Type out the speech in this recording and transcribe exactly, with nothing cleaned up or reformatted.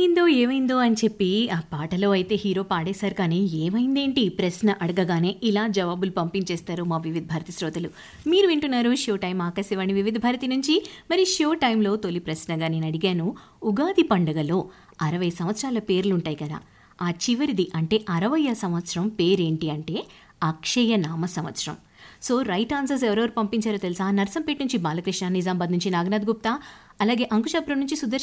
ఏమైందో ఏమైందో అని చెప్పి ఆ పాటలో అయితే హీరో పాడేశారు, కానీ ఏమైందేంటి ప్రశ్న అడగగానే ఇలా జవాబులు పంపించేస్తారు మా వివిధ భారతి శ్రోతలు. మీరు వింటున్నారు షో టైం ఆకాశవాణి వివిధ భారతి నుంచి. మరి షో టైంలో తొలి ప్రశ్నగా నేను అడిగాను, ఉగాది పండుగలో అరవై సంవత్సరాల పేర్లుంటాయి కదా, ఆ చివరిది అంటే అరవయ సంవత్సరం పేరేంటి అంటే అక్షయ నామ సంవత్సరం. సో రైట్ ఆన్సర్స్ ఎవరెవరు పంపించారో తెలుసా? నర్సంపేట నుంచి బాలకృష్ణ, నిజామాబాద్ నుంచి నాగనాథ్ గుప్తా, అలాగే అంకుశాపురం నుంచి సుదర్శన్